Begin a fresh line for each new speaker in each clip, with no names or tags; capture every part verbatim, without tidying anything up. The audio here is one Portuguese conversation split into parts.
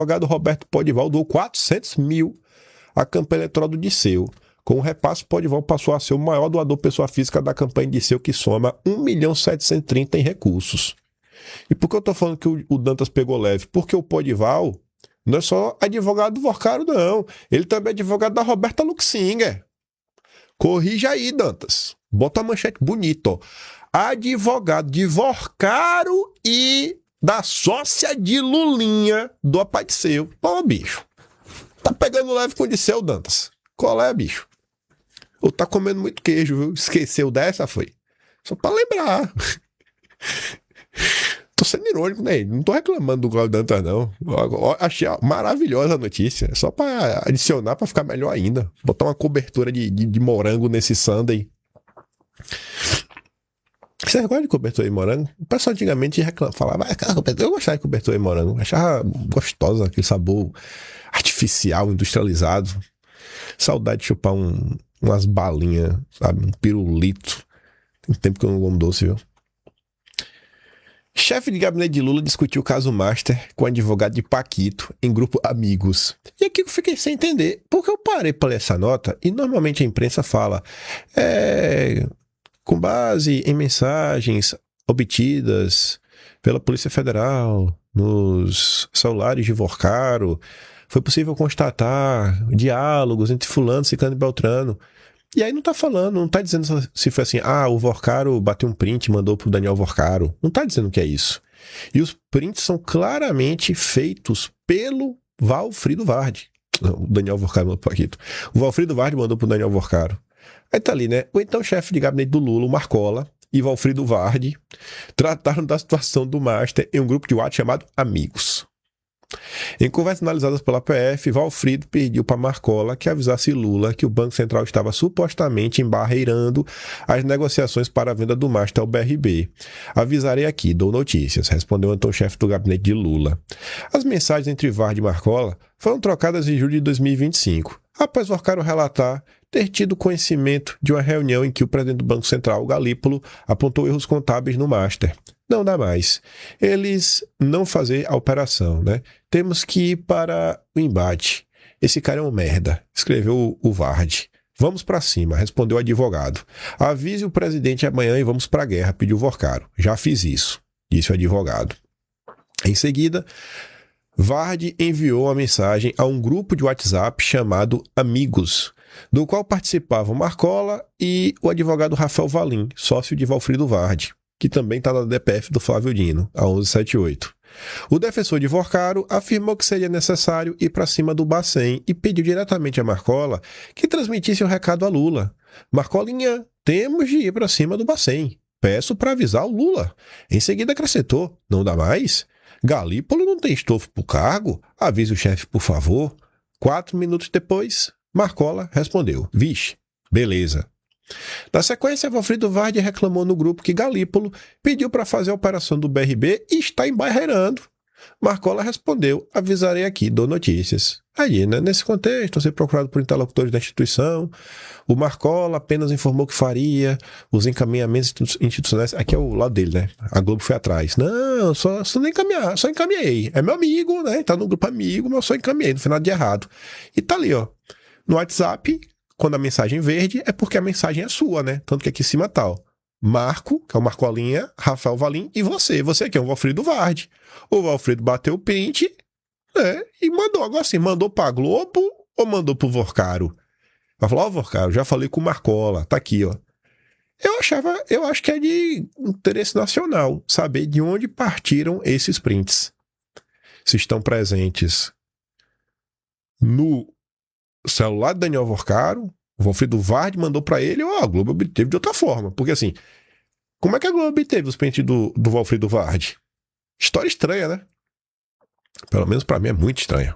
advogado Roberto Podival doou quatrocentos mil à campanha eleitoral do Disseu. Com o repasse, Podival passou a ser o maior doador pessoa física da campanha de Disseu, que soma um milhão setecentos e trinta em recursos. E por que eu estou falando que o, o Dantas pegou leve? Porque o Podival não é só advogado do Vorcaro, não. Ele também é advogado da Roberta Luxinger. Corrija aí, Dantas. Bota a manchete bonita, ó. Advogado de Vorcaro e da sócia de Lulinha do Apadiceu. Pô, bicho. Tá pegando leve com o Disseu, Dantas. Qual é, bicho? Ou tá comendo muito queijo, viu? Esqueceu dessa, foi? Só pra lembrar. Tô sendo irônico, né? Não tô reclamando do Cláudio Dantas, não. Eu achei maravilhosa a notícia. É só pra adicionar, pra ficar melhor ainda. Botar uma cobertura de, de, de morango nesse sundae. Você gosta de cobertura de morango? O pessoal antigamente reclamava, falava, eu gostava de cobertura de morango. Eu achava gostosa, aquele sabor artificial, industrializado. Saudade de chupar um, umas balinhas, sabe? Um pirulito. Tem tempo que eu não como doce, viu? Chefe de gabinete de Lula discutiu o caso Master com advogado de Paquito em grupo Amigos. E aqui eu fiquei sem entender, porque eu parei para ler essa nota e normalmente a imprensa fala é, com base em mensagens obtidas pela Polícia Federal nos celulares de Vorcaro, foi possível constatar diálogos entre fulano, ciclano e beltrano. E aí não tá falando, não tá dizendo se foi assim, ah, o Vorcaro bateu um print e mandou pro Daniel Vorcaro. Não tá dizendo que é isso. E os prints são claramente feitos pelo Valfrido Vardi. Não, o Daniel Vorcaro mandou pro Paquito. O Valfrido Vardi mandou pro Daniel Vorcaro. Aí tá ali, né? O então chefe de gabinete do Lula, o Marcola, e Valfrido Vardi trataram da situação do Master em um grupo de WhatsApp chamado Amigos. Em conversas analisadas pela P F, Valfrido pediu para Marcola que avisasse Lula que o Banco Central estava supostamente embarreirando as negociações para a venda do Master ao B R B. Avisarei aqui, dou notícias, respondeu o então chefe do gabinete de Lula. As mensagens entre Vardi e Marcola foram trocadas em julho de dois mil e vinte e cinco, após Vorcaro relatar ter tido conhecimento de uma reunião em que o presidente do Banco Central, Galípolo, apontou erros contábeis no Master. Não dá mais. Eles não fazer a operação, né? Temos que ir para o embate. Esse cara é um merda, escreveu o Vardi. Vamos para cima, respondeu o advogado. Avise o presidente amanhã e vamos para a guerra, pediu Vorcaro. Já fiz isso, disse o advogado. Em seguida, Vardi enviou a mensagem a um grupo de WhatsApp chamado Amigos, do qual participavam Marcola e o advogado Rafael Valim, sócio de Valfrido Vardi, que também está na D P F do Flávio Dino, a onze setenta e oito. O defensor de Vorcaro afirmou que seria necessário ir para cima do Bacen e pediu diretamente a Marcola que transmitisse o recado a Lula. Marcolinha, temos de ir para cima do Bacen. Peço para avisar o Lula. Em seguida acrescentou, não dá mais? Galípolo não tem estofo para o cargo? Avise o chefe, por favor. Quatro minutos depois, Marcola respondeu, vixe, beleza. Na sequência, Valfrido Vardi reclamou no grupo que Galípolo pediu para fazer a operação do B R B e está embarreirando. Marcola respondeu, avisarei aqui, dou notícias. Aí, né, nesse contexto, ao ser procurado por interlocutores da instituição, o Marcola apenas informou que faria os encaminhamentos institucionais. Aqui é o lado dele, né? A Globo foi atrás. Não, só, só, nem encaminhar, só encaminhei. É meu amigo, né? Tá no grupo amigo, mas eu só encaminhei, não foi nada de errado. E tá ali, ó. No WhatsApp, quando a mensagem verde, é porque a mensagem é sua, né? Tanto que aqui em cima tá, ó. Marco, que é o Marcolinha, Rafael Valim e você. Você aqui é o Valfrido Vardi. O Valfrido bateu o print, né? E mandou. Agora assim, mandou pra Globo ou mandou pro Vorcaro? Vai falar, ó, oh, Vorcaro, já falei com o Marcola, tá aqui, ó. Eu achava, eu acho que é de interesse nacional saber de onde partiram esses prints. Se estão presentes no celular de Daniel Vorcaro, o Valfrido Vardi mandou pra ele, ó, a Globo obteve de outra forma. Porque assim, como é que a Globo obteve os prints do, do Valfrido Vardi? História estranha, né? Pelo menos pra mim é muito estranha.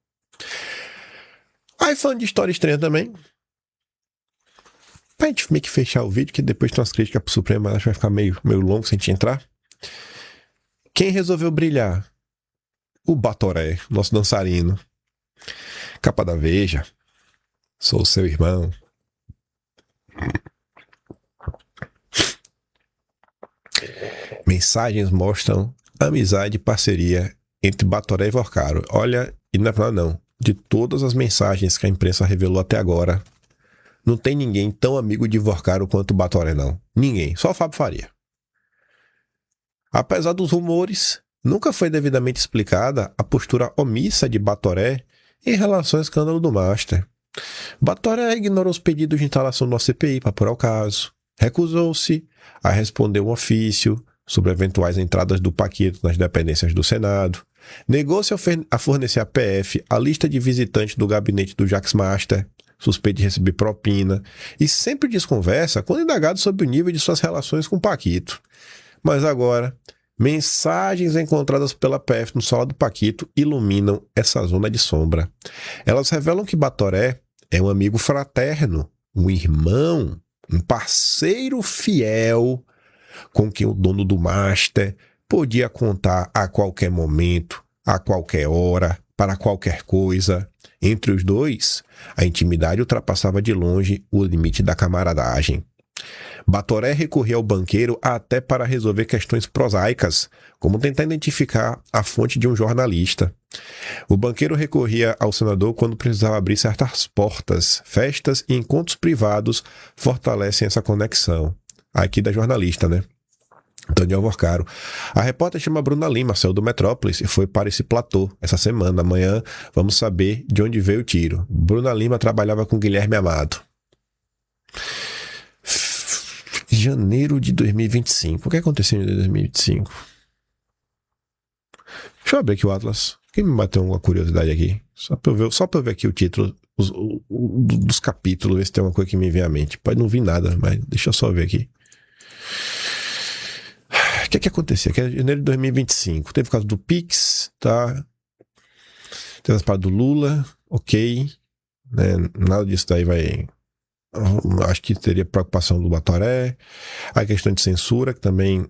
Aí falando de história estranha também, pra gente meio que fechar o vídeo, que depois tem umas críticas pro Supremo, mas acho que vai ficar meio, meio longo se a gente entrar. Quem resolveu brilhar? O Batoré, nosso dançarino. Capa da Veja. Sou seu irmão. Mensagens mostram amizade e parceria entre Batoré e Vorcaro. Olha, e não é pra não. De todas as mensagens que a imprensa revelou até agora, não tem ninguém tão amigo de Vorcaro quanto o Batoré, não. Ninguém. Só o Fábio Faria. Apesar dos rumores, nunca foi devidamente explicada a postura omissa de Batoré em relação ao escândalo do Master. Batoré ignorou os pedidos de instalação da C P I para apurar o caso. Recusou-se a responder um ofício sobre eventuais entradas do Paquito nas dependências do Senado. Negou-se a fornecer à P F a lista de visitantes do gabinete do Jacques Master, suspeito de receber propina, e sempre desconversa quando indagado sobre o nível de suas relações com o Paquito. Mas agora, mensagens encontradas pela P F no celular do Paquito iluminam essa zona de sombra. Elas revelam que Batoré é um amigo fraterno, um irmão, um parceiro fiel com quem o dono do Master podia contar a qualquer momento, a qualquer hora, para qualquer coisa. Entre os dois, a intimidade ultrapassava de longe o limite da camaradagem. Batoré recorria ao banqueiro até para resolver questões prosaicas, como tentar identificar a fonte de um jornalista. O banqueiro recorria ao senador quando precisava abrir certas portas. Festas e encontros privados fortalecem essa conexão. Aqui da jornalista, né? Daniel Vorcaro. A repórter chama Bruna Lima, saiu do Metrópolis e foi para esse platô essa semana. Amanhã vamos saber de onde veio o tiro. Bruna Lima trabalhava com Guilherme Amado. Janeiro de dois mil e vinte e cinco. O que aconteceu em dois mil e vinte e cinco? Deixa eu abrir aqui o Atlas. Quem me bateu uma curiosidade aqui? Só para eu ver, só para eu ver aqui o título os, o, o, dos capítulos, ver se tem uma coisa que me vem à mente. Pode não vir nada, mas deixa eu só ver aqui. O que é que aconteceu? Que é janeiro de dois mil e vinte e cinco. Teve o caso do Pix, tá? Teve as paradas do Lula, ok. Né? Nada disso daí vai... Acho que teria preocupação do Batoré. A questão de censura, que também...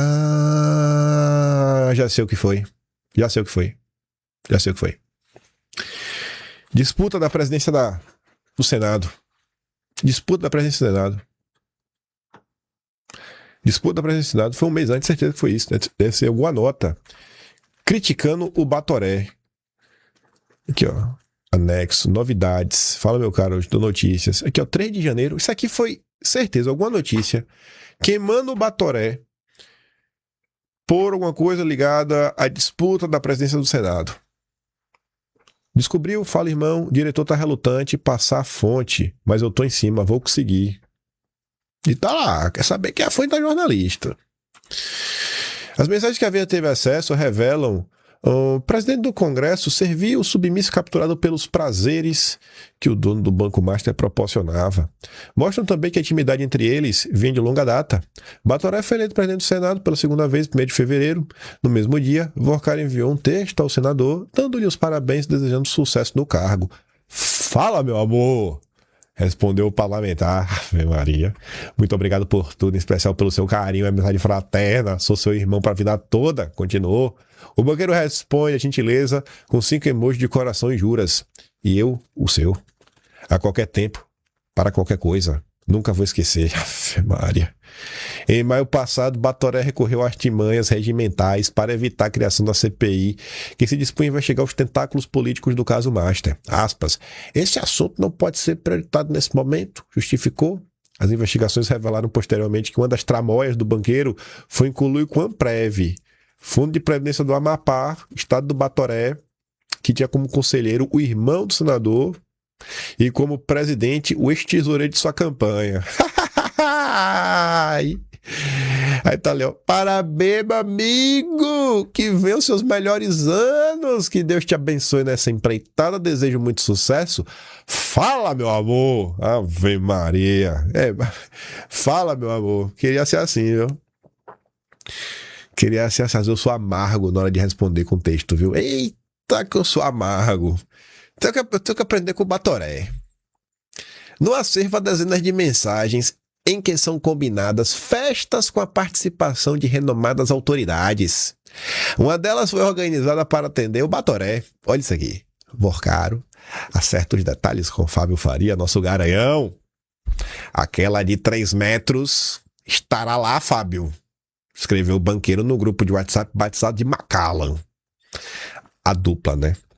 Ah, já sei o que foi. Já sei o que foi. Já sei o que foi. Disputa da presidência da, do Senado. Disputa da presidência do Senado. Disputa da presidência do Senado foi um mês antes, certeza que foi isso, né? Deve ser alguma nota criticando o Batoré. Aqui, ó. Anexo, novidades. Fala, meu caro, hoje dou notícias. Aqui, ó, três de janeiro. Isso aqui foi, certeza, alguma notícia queimando o Batoré por alguma coisa ligada à disputa da presidência do Senado. Descobriu, fala, irmão, o diretor tá relutante, passar a fonte, mas eu tô em cima, vou conseguir. E tá lá, quer saber quem é a fonte da jornalista. As mensagens que a Veja teve acesso revelam o presidente do Congresso servia o submisso capturado pelos prazeres que o dono do Banco Master proporcionava. Mostram também que a intimidade entre eles vem de longa data. Batoré foi eleito presidente do Senado pela segunda vez, primeiro de fevereiro. No mesmo dia, Vorcaro enviou um texto ao senador, dando-lhe os parabéns e desejando sucesso no cargo. Fala, meu amor! Respondeu o parlamentar. Ave Maria. Muito obrigado por tudo, em especial pelo seu carinho, amizade fraterna. Sou seu irmão para a vida toda. Continuou. O banqueiro responde a gentileza com cinco emojis de coração e juras. E eu, o seu. A qualquer tempo, para qualquer coisa. Nunca vou esquecer. Ave Maria. Em maio passado, Batoré recorreu a artimanhas regimentais para evitar a criação da C P I, que se dispunha a investigar os tentáculos políticos do caso Master. Aspas. Esse assunto não pode ser prioritado nesse momento, justificou. As investigações revelaram posteriormente que uma das tramóias do banqueiro foi incluir com o Amprev, Fundo de Previdência do Amapá, Estado do Batoré, que tinha como conselheiro o irmão do senador e como presidente o ex-tesoureiro de sua campanha. Aí tá ali, ó. Parabéns, meu amigo! Que venham os seus melhores anos! Que Deus te abençoe nessa empreitada. Desejo muito sucesso. Fala, meu amor! Ave Maria! É, fala, meu amor! Queria ser assim, viu? Queria ser assim, eu sou amargo na hora de responder com texto, viu? Eita, que eu sou amargo! Tenho que, eu tenho que aprender com o Batoré. No acervo há dezenas de mensagens em que são combinadas festas com a participação de renomadas autoridades. Uma delas foi organizada para atender o Batoré. Olha isso aqui. Vorcaro acerta os detalhes com Fábio Faria, nosso garanhão. Aquela de três metros estará lá, Fábio. Escreveu o banqueiro no grupo de WhatsApp batizado de Macallan. A dupla, né?